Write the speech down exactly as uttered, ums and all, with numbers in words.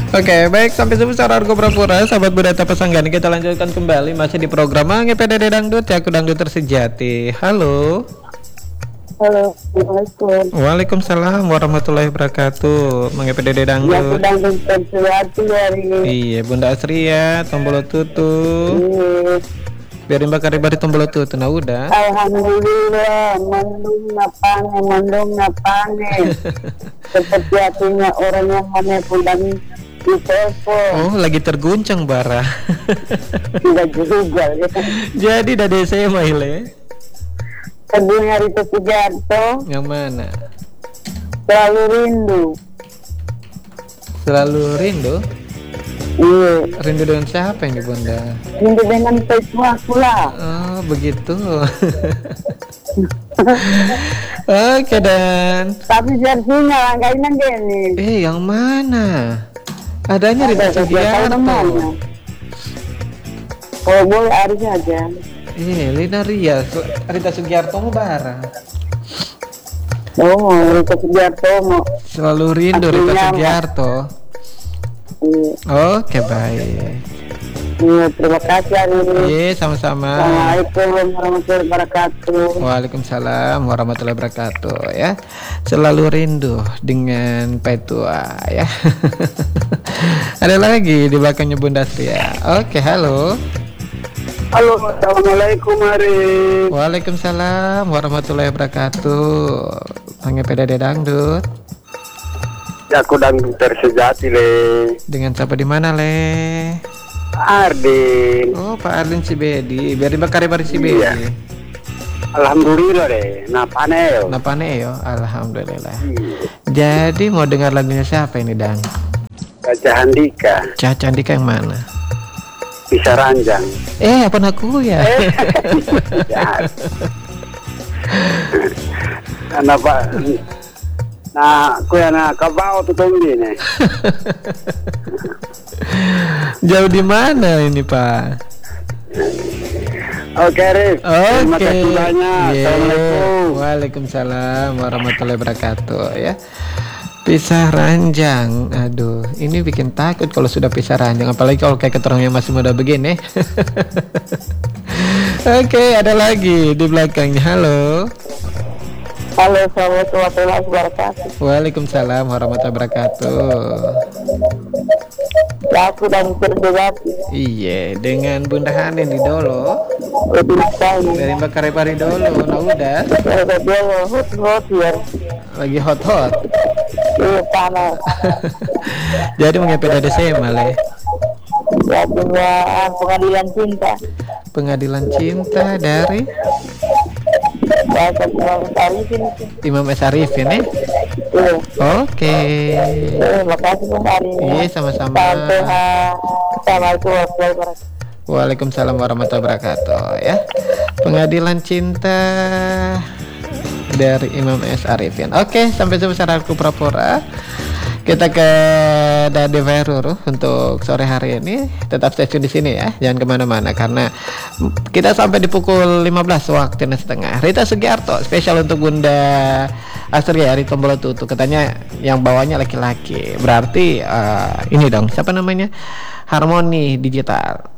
Oke, baik, sampai sebesar Argo Prapura, sahabat Budaya Pesanggani, kita lanjutkan kembali masih di program Mangi P D D Dangdut, ya aku dangdut tersejati. Halo. Halo, Assalamualaikum. Waalaikumsalam warahmatullahi wabarakatuh. Mangi P D D Ya, aku Dangdut. dangdut tersejati hari ini. Iya, Bunda Asria, tombol tutu. Iya. Biarin bakar di tombol tutu, nah udah. Alhamdulillah, mendung napane, mendung napane. Seperti hatinya orang yang mana pulang di telepon. Oh, lagi terguncang bara. Tidak juga ya. Jadi dari saya Maile. Kedua hari Sugiarto Yang mana? selalu rindu. Selalu rindu. Iya, Rindu dengan siapa ini Bunda? rindu dengan petua aku lah. Oh begitu. Oke dan. Tapi versinya langkahnya gini. Eh yang mana? Adanya Rita Ada Sugiarto. mana? Kalau boleh hari saja. Eh Lina Ria, Su- Rita Sugiarto mau barang. Oh, Rita Sugiarto mau. Selalu rindu Rita Artinya, Sugiarto. Iya, Oke baik. iya, terima kasih hari ini. Iya sama-sama. Assalamualaikum warahmatullahi wabarakatuh. Waalaikumsalam warahmatullahi wabarakatuh ya. Selalu rindu dengan Petua ya. Ada lagi di belakangnya Bunda Astria. Oke, halo. Halo, assalamualaikum hari. Waalaikumsalam warahmatullahi wabarakatuh. Panggil P D D Dangdut. Ya, aku dangdut tersejati le. Dengan siapa di mana le? Ardin. Oh Pak Arlin Cibedi. Biar dibakar di Cibedi. Iya. Alhamdulillah deh. Napane yo. Napane yo. Alhamdulillah. Iya. Jadi mau dengar lagunya siapa ini Dang? Gajah Handika. Caca Andika yang mana? Bisa ranjang. Eh apa aku ya? Jahat. Kenapa? Nah, aku yang nak kabau tu tunggu ni. Jauh di mana ini Pak? Oke, Rif. Terima Oke. kasih banyak. Iya. Assalamualaikum. Waalaikumsalam warahmatullahi wabarakatuh ya. Pisah ranjang. Aduh, ini bikin takut kalau sudah pisah ranjang, apalagi kalau kayak keterangan yang masih muda begini. Oke, ada lagi di belakangnya. Halo. Halo, assalamualaikum warahmatullahi wabarakatuh. Waalaikumsalam warahmatullahi wabarakatuh. Ya, aku dan tersejati. Iya, dengan Bunda Hanin di Dolo. Lebih sekali. Dari Mbak Karepari Dolo. Nah udah. Ada dia hot hot ya. Lagi hot-hot. Iya, panas. Jadi mengepeda D C malah. Ya, punya pengadilan cinta. Pengadilan cinta dari Ya, saya Arifin. Imam S. Arifin ya. Iya. Oke. Terima kasih Bung Ari. Iya, sama-sama. Sampai ha- Assalamualaikum warahmatullahi wabarakatuh. Waalaikumsalam warahmatullahi wabarakatuh ya. Pengadilan cinta dari Imam S. Arifin. Oke, sampai sebesar aku Prapora. Kita ke Dade Veruru untuk sore hari ini. Tetap stay tune di sini ya, jangan kemana-mana karena kita sampai di pukul lima belas waktu setengah. Rita Sugiarto spesial untuk Bunda Astria dari tombol tutu. Katanya yang bawanya laki-laki. Berarti uh, ini dong, siapa namanya? Harmoni Digital.